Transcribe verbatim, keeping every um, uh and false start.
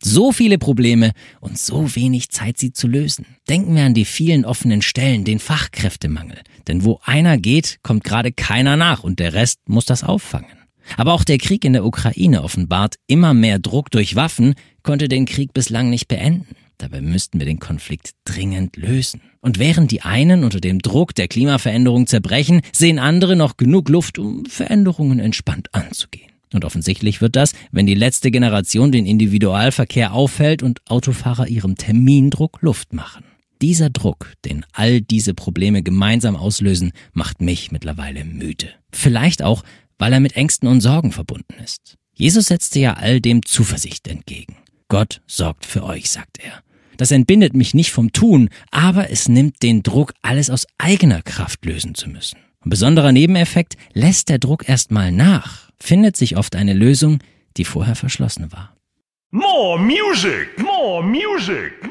So viele Probleme und so wenig Zeit, sie zu lösen. Denken wir an die vielen offenen Stellen, den Fachkräftemangel. Denn wo einer geht, kommt gerade keiner nach und der Rest muss das auffangen. Aber auch der Krieg in der Ukraine offenbart immer mehr Druck durch Waffen, konnte den Krieg bislang nicht beenden. Dabei müssten wir den Konflikt dringend lösen. Und während die einen unter dem Druck der Klimaveränderung zerbrechen, sehen andere noch genug Luft, um Veränderungen entspannt anzugehen. Und offensichtlich wird das, wenn die letzte Generation den Individualverkehr aufhält und Autofahrer ihrem Termindruck Luft machen. Dieser Druck, den all diese Probleme gemeinsam auslösen, macht mich mittlerweile müde. Vielleicht auch, weil er mit Ängsten und Sorgen verbunden ist. Jesus setzte ja all dem Zuversicht entgegen. Gott sorgt für euch, sagt er. Das entbindet mich nicht vom Tun, aber es nimmt den Druck, alles aus eigener Kraft lösen zu müssen. Ein besonderer Nebeneffekt: lässt der Druck erstmal nach, findet sich oft eine Lösung, die vorher verschlossen war. More music, more music.